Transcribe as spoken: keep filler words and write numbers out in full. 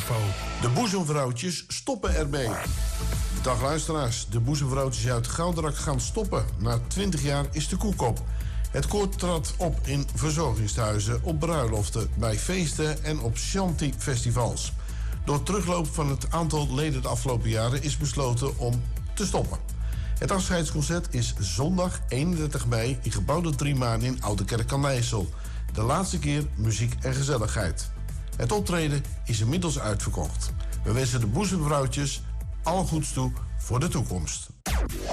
info. De boezemvrouwtjes stoppen ermee. Dag luisteraars, de boezemvrouwtjes uit Gouderak gaan stoppen. Na twintig jaar is de koek op. Het koor trad op in verzorgingstehuizen, op bruiloften, bij feesten en op shanty-festivals. Door terugloop van het aantal leden de afgelopen jaren is besloten om te stoppen. Het afscheidsconcert is zondag eenendertig mei in gebouw de Drie Maan in Oudekerk aan de IJssel. De laatste keer muziek en gezelligheid. Het optreden is inmiddels uitverkocht. We wensen de boezemvrouwtjes alle goeds toe voor de toekomst.